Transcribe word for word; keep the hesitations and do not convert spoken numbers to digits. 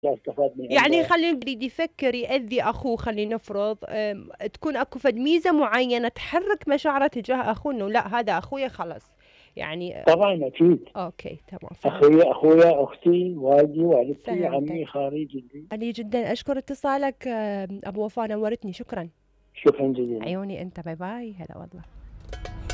لا استفاد من يعني عندها. خلينا يريد يفكر يأذي أخوه، خلينا نفرض أم، تكون أكو فد ميزة معينة تحرك مشاعره تجاه أخوه، إنه لا هذا أخويا خلاص. يعني أه، طبعا اكيد. أوكي تمام فهمت. اخويا اخويا اختي والدي والدتي عمي فهمتك. خالي جدي. أنا جدا أشكر اتصالك أم، أبو وفاء، نورتني، شكرا. شكرا جزيلا. عيوني أنت، باي باي، هلا والله.